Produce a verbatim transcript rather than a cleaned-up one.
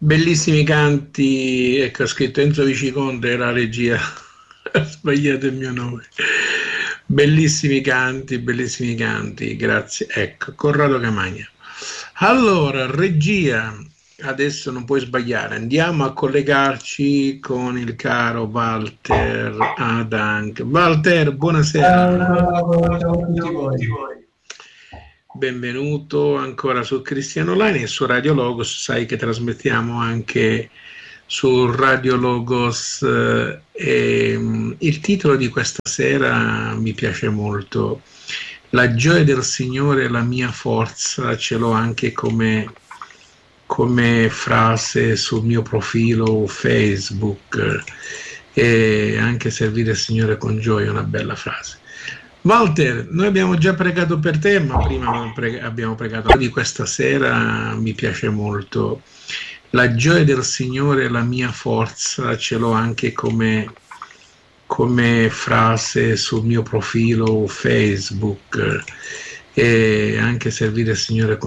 Bellissimi canti, ecco, ha scritto Enzo Viciconte, la regia, ha sbagliato il mio nome. Bellissimi canti, bellissimi canti, grazie. Ecco, Corrado Camagna. Allora, regia, adesso non puoi sbagliare, andiamo a collegarci con il caro Walter Adank. Walter, buonasera. Ciao, ciao a tutti voi. Benvenuto ancora su Cristiano Online e su Radio Logos. Sai che trasmettiamo anche su Radio Logos eh, e mm, il titolo di questa sera mi piace molto. La gioia del Signore è la mia forza, ce l'ho anche come, come frase sul mio profilo Facebook, e anche servire il Signore con gioia è una bella frase. Walter, noi abbiamo già pregato per te, ma prima abbiamo, pre- abbiamo pregato di questa sera, mi piace molto. La gioia del Signore è la mia forza, ce l'ho anche come, come frase sul mio profilo Facebook, e anche servire il Signore con